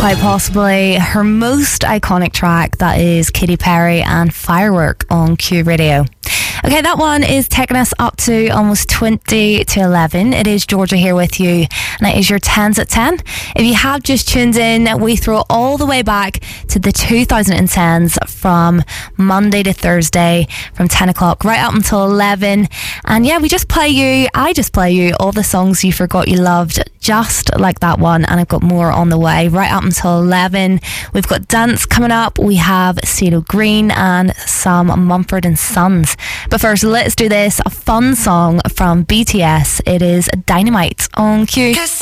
quite possibly her most iconic track, that is Katy Perry and Firework on Q Radio. Okay, that one is taking us up to almost 20 to 11. It is Georgia here with you, and it is your 10s at 10. If you have just tuned in, we throw it all the way back to the 2010s from Monday to Thursday from 10 o'clock right up until 11. And yeah, I just play you all the songs you forgot you loved, just like that one. And I've got more on the way right up until 11. We've got dance coming up. We have CeeLo Green and Sam Mumford and Sons. But first, let's do this, a fun song from BTS. It is Dynamite on Q.